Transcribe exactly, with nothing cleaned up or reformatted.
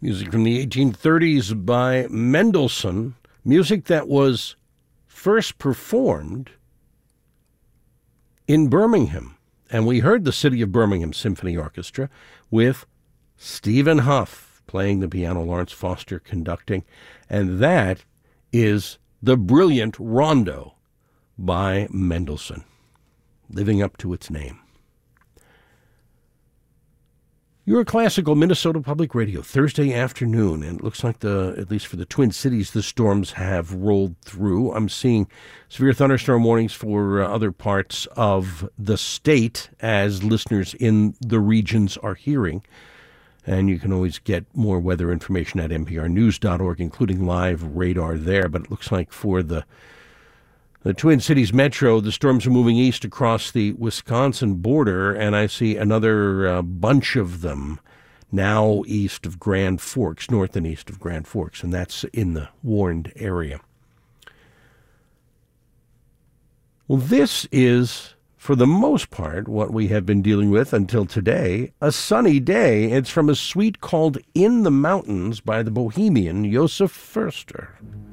Music from the eighteen thirties by Mendelssohn, music that was first performed in Birmingham. And we heard the City of Birmingham Symphony Orchestra with Stephen Hough playing the piano, Lawrence Foster conducting. And that is the brilliant Rondo by Mendelssohn, living up to its name. Your classical Minnesota Public Radio, Thursday afternoon, and it looks like, the at least for the Twin Cities, the storms have rolled through. I'm seeing severe thunderstorm warnings for uh, other parts of the state, as listeners in the regions are hearing. And you can always get more weather information at N P R news dot org, including live radar there. But it looks like for the The Twin Cities Metro, the storms are moving east across the Wisconsin border, and I see another uh, bunch of them now east of Grand Forks, north and east of Grand Forks, and that's in the warned area. Well, this is, for the most part, what we have been dealing with until today, a sunny day. It's from a suite called In the Mountains by the Bohemian Josef Förster.